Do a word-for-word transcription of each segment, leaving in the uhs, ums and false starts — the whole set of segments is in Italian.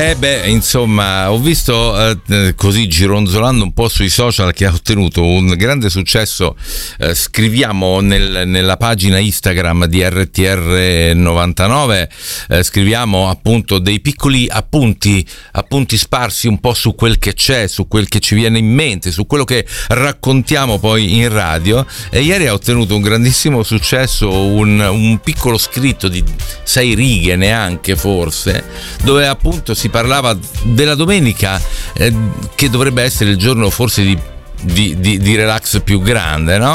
Eh beh, insomma, ho visto eh, così gironzolando un po' sui social che ha ottenuto un grande successo. Eh, scriviamo nel, nella pagina Instagram di R T R novantanove, eh, scriviamo appunto dei piccoli appunti, appunti sparsi un po' su quel che c'è, su quel che ci viene in mente, su quello che raccontiamo poi in radio. E ieri ha ottenuto un grandissimo successo un, un piccolo scritto di sei righe neanche forse, dove appunto si parlava della domenica, eh, che dovrebbe essere il giorno forse di Di, di, di relax più grande, no?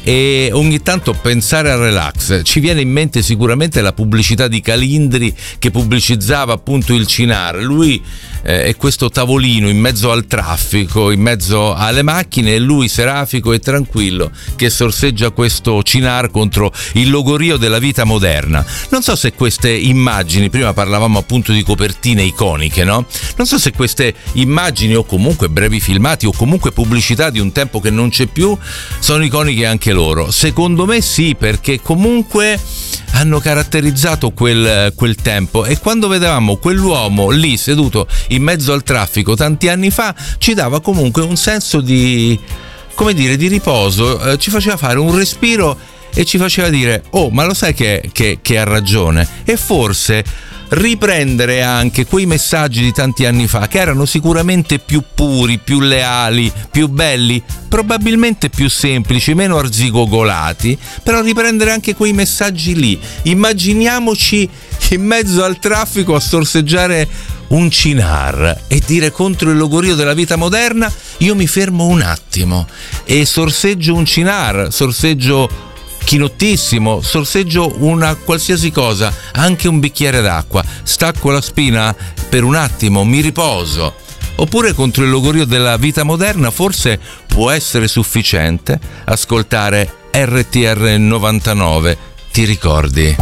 E ogni tanto pensare al relax ci viene in mente sicuramente la pubblicità di Calindri che pubblicizzava appunto il Cinar. Lui eh, è questo tavolino in mezzo al traffico, in mezzo alle macchine, e lui serafico e tranquillo che sorseggia questo Cinar contro il logorio della vita moderna. Non so se queste immagini, prima parlavamo appunto di copertine iconiche, no? Non so se queste immagini o comunque brevi filmati o comunque pubblicità di un tempo che non c'è più sono iconiche anche loro. Secondo me sì, perché comunque hanno caratterizzato quel, quel tempo, e quando vedevamo quell'uomo lì seduto in mezzo al traffico tanti anni fa ci dava comunque un senso di, come dire, di riposo, eh, ci faceva fare un respiro e ci faceva dire: oh, ma lo sai che, che, che ha ragione. E forse riprendere anche quei messaggi di tanti anni fa che erano sicuramente più puri, più leali, più belli, probabilmente più semplici, meno arzigogolati, però riprendere anche quei messaggi lì. Immaginiamoci in mezzo al traffico a sorseggiare un Cinar e dire contro il logorio della vita moderna: io mi fermo un attimo e sorseggio un Cinar, sorseggio chinottissimo, sorseggio una qualsiasi cosa, anche un bicchiere d'acqua, stacco la spina per un attimo, mi riposo. Oppure contro il logorio della vita moderna forse può essere sufficiente ascoltare R T R novantanove, ti ricordi?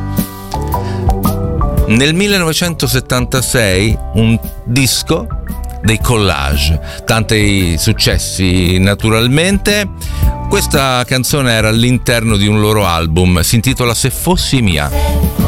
Nel millenovecentosettantasei un disco dei Collage, tanti successi naturalmente. Questa canzone era all'interno di un loro album, si intitola Se fossi mia.